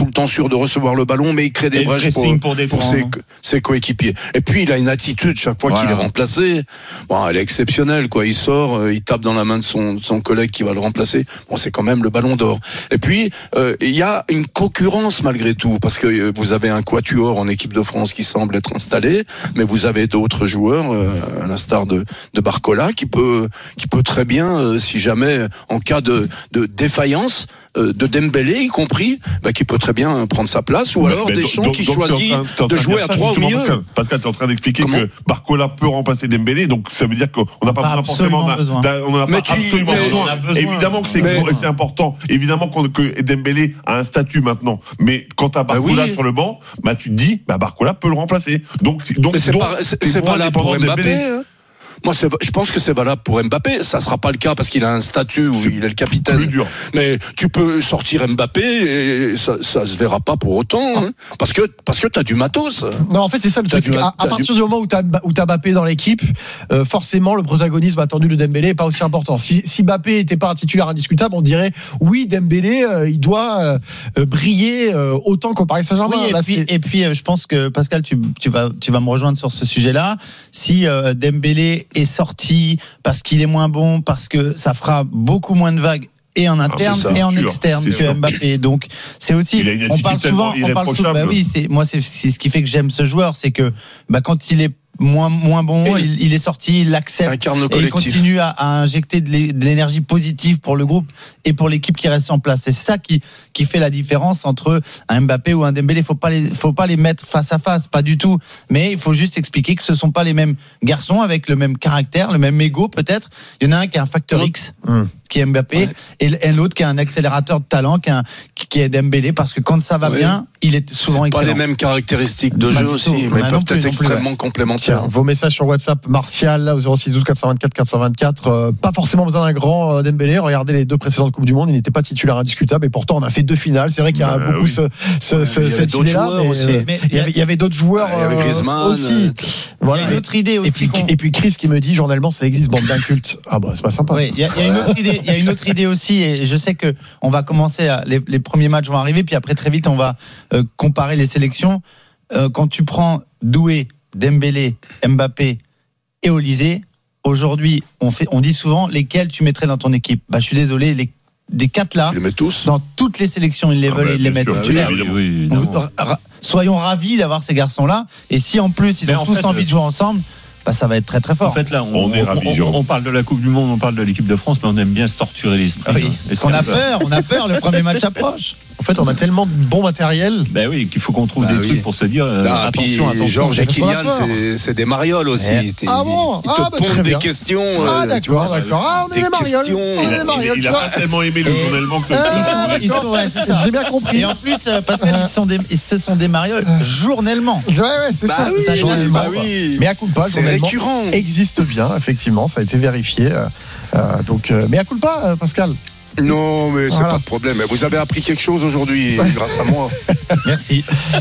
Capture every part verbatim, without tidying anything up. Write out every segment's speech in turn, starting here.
tout le temps sûr de recevoir le ballon, mais il crée des Et brèches pour, pour, pour ses, ses coéquipiers. Et puis il a une attitude chaque fois voilà. qu'il est remplacé. Bon, elle est exceptionnelle, quoi. Il sort, euh, il tape dans la main de son, de son collègue qui va le remplacer. Bon, c'est quand même le ballon d'or. Et puis euh, il y a une concurrence malgré tout, parce que euh, vous avez un quatuor en équipe de France qui semble être installé, mais vous avez d'autres joueurs, euh, à l'instar de, de Barcola, qui peut, qui peut très bien, euh, si jamais en cas de, de défaillance euh, de Dembélé y compris, bah, qui peut très bien prendre sa place, ou mais, alors mais Deschamps donc, qui donc, choisit t'es en train, t'es en train de jouer à trois au milieu. Pascal, Pascal, t'es en train d'expliquer Comment que Barcola peut remplacer Dembélé, donc ça veut dire qu'on n'a pas, pas forcément besoin. On n'a pas tu, absolument mais, besoin. besoin. Évidemment que c'est, mais, c'est important. Évidemment qu'on, que Dembélé a un statut maintenant. Mais quand t'as Barcola bah oui. sur le banc, bah tu te dis, bah Barcola peut le remplacer. Donc, donc, mais c'est donc pas, c'est, c'est pas là pour Mbappé. Hein. Moi, c'est, je pense que c'est valable pour Mbappé. Ça sera pas le cas parce qu'il a un statut où c'est il est le capitaine. Plus dur. Mais tu peux sortir Mbappé et ça, ça se verra pas pour autant, hein, parce que parce que t'as du matos. Non, en fait, c'est ça le truc. C'est à, à partir du... du moment où t'as où t'as Mbappé dans l'équipe, euh, forcément, le protagonisme attendu de Dembélé est pas aussi important. Si, si Mbappé était pas un titulaire indiscutable, on dirait oui, Dembélé, euh, il doit euh, briller euh, autant qu'au Paris Saint-Germain. Oui, et, Là, puis, c'est... et puis, je pense que Pascal, tu, tu vas tu vas me rejoindre sur ce sujet-là. Si euh, Dembélé est sorti parce qu'il est moins bon, parce que ça fera beaucoup moins de vagues et en interne ah, et en sûr, externe que sûr. Mbappé. Donc c'est aussi, on parle souvent, on parle souvent. Bah oui, c'est moi c'est, c'est ce qui fait que j'aime ce joueur, c'est que bah quand il est moins moins bon, il, il est sorti, il l'accepte et il continue à, à injecter de l'énergie positive pour le groupe et pour l'équipe qui reste en place. C'est ça qui qui fait la différence entre un Mbappé ou un Dembélé. Faut pas les faut pas les mettre face à face, pas du tout. Mais il faut juste expliquer que ce sont pas les mêmes garçons avec le même caractère, le même ego peut-être. Il y en a un qui a un facteur X. Mmh. Qui est Mbappé ouais. et l'autre qui est un accélérateur de talent qui est, un, qui est Dembélé, parce que quand ça va ouais. bien il est souvent c'est excellent. Pas les mêmes caractéristiques de bah, jeu aussi, mais ils peuvent être plus, extrêmement ouais. complémentaires. Tiens, vos messages sur WhatsApp, Martial là, au zéro six douze quatre cent vingt-quatre quatre cent vingt-quatre, euh, pas forcément besoin d'un grand euh, Dembélé. Regardez les deux précédentes Coupes du Monde, il n'était pas titulaire indiscutable et pourtant on a fait deux finales. C'est vrai qu'il y a bah, beaucoup oui. ce, ce, ouais, ce, cette idée là, mais, aussi. Euh, mais il y avait, il y avait d'autres joueurs il y avait Griezmann, aussi. Euh, voilà. Il y a une autre idée aussi. Et puis, et puis Chris qui me dit journellement ça existe, bande d'incultes. Ah bah c'est pas sympa. Oui, il y, y a une autre idée. Il y a une autre idée aussi, et je sais que on va commencer à, les, les premiers matchs vont arriver, puis après très vite on va euh, comparer les sélections. Euh, quand tu prends Doué, Dembélé, Mbappé et Olysée, aujourd'hui on fait, on dit souvent lesquels tu mettrais dans ton équipe. Bah je suis désolé, les des quatre là, tu les mets tous dans toutes les sélections ils les veulent, ah bah, ils les mettent titulaires. Oui, oui, soyons ravis d'avoir ces garçons là, et si en plus ils Mais ont tous fait, envie de jouer ensemble. Bah, ça va être très très fort. En fait, là, on, on, est on, ravis, on, on parle de la Coupe du Monde, on parle de l'équipe de France, mais on aime bien se torturer l'esprit. Oui. Est-ce qu'on a peur, on a peur, le premier match approche. En fait, on a tellement de bon matériel. Ben oui, qu'il faut qu'on trouve bah des oui. trucs pour se dire euh, ah, attention, attention. Georges et Kylian, c'est, c'est des marioles aussi. Eh. Ah bon Ils te ah, bah, posent des questions. Ah euh, d'accord, tu vois, d'accord. Ah, on est des marioles. On est des marioles. Il a pas tellement aimé le journellement que ils sont, ouais, c'est ça. J'ai bien compris. Et en plus, parce qu'ils sont des, ils se sont des marioles journellement. Ouais, ouais, c'est bah ça. Oui, ça journellement. bah oui. Mais à coup de pas, c'est récurrent. Existe bien, effectivement, ça a été vérifié. Euh, donc, euh, mais à coup de pas, Pascal. Non, mais c'est voilà. Pas de problème. Vous avez appris quelque chose aujourd'hui, grâce à moi. Merci.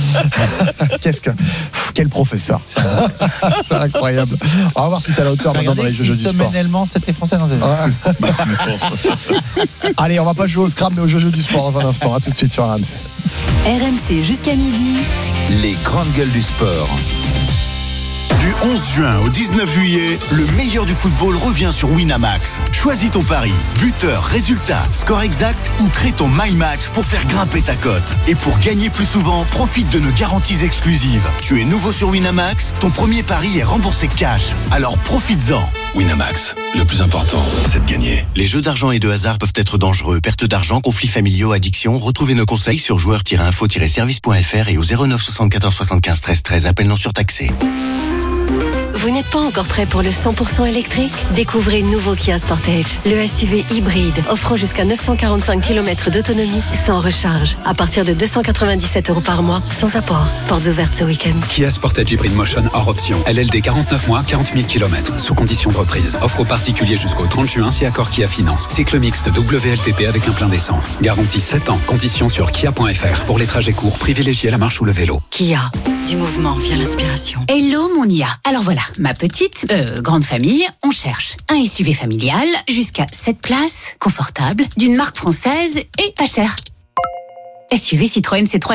Qu'est-ce que. Pff, quel professeur. C'est incroyable. On va voir si t'es à la hauteur maintenant dans les jeux, jeux du sport. Sommairement, c'était français dans tes Allez, on va pas jouer au Scrabble, mais au jeu, jeu du sport dans un instant. À tout de suite sur R M C. R M C jusqu'à midi. Les grandes gueules du sport. Du onze juin au dix-neuf juillet, le meilleur du football revient sur Winamax. Choisis ton pari, buteur, résultat, score exact ou crée ton My Match pour faire grimper ta cote. Et pour gagner plus souvent, profite de nos garanties exclusives. Tu es nouveau sur Winamax, ton premier pari est remboursé cash. Alors profites-en. Winamax, le plus important, c'est de gagner. Les jeux d'argent et de hasard peuvent être dangereux. Perte d'argent, conflits familiaux, addiction. Retrouvez nos conseils sur joueurs tiret info tiret service point f r et au zéro neuf soixante-quatorze soixante-quinze treize treize. Appel non surtaxé. Vous n'êtes pas encore prêt pour le cent pour cent électrique ? Découvrez le nouveau Kia Sportage, le S U V hybride offrant jusqu'à neuf cent quarante-cinq kilomètres d'autonomie sans recharge, à partir de deux cent quatre-vingt-dix-sept euros par mois, sans apport. Portes ouvertes ce week-end. Kia Sportage Hybrid Motion hors option. L L D quarante-neuf mois, quarante mille kilomètres, sous condition de reprise. Offre aux particuliers jusqu'au trente juin si accord Kia Finance. Cycle mixte W L T P avec un plein d'essence. Garantie sept ans. Conditions sur kia point f r. Pour les trajets courts, privilégiez la marche ou le vélo. Kia, du mouvement vient l'inspiration. Hello mon I A. Alors voilà, ma petite, euh, grande famille, on cherche un S U V familial jusqu'à sept places, confortable, d'une marque française et pas cher. S U V Citroën C trois